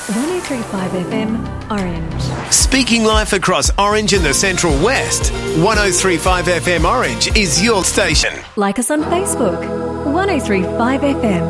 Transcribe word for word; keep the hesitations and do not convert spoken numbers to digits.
one oh three point five F M, Orange. Speaking life across Orange and the Central West, one oh three point five F M Orange is your station. Like us on Facebook, one oh three point five F M.